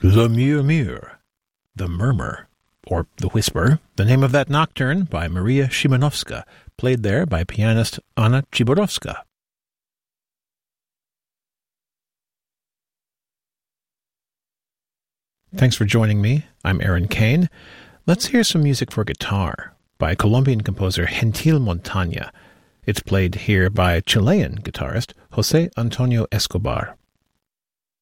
Le Murmure, The Murmur, or The Whisper, the name of that nocturne by Maria Szymanowska, played there by pianist Anna Czyborowska. Thanks for joining me. I'm Aaron Kane. Let's hear some music for guitar by Colombian composer Gentil Montaña. It's played here by Chilean guitarist José Antonio Escobar.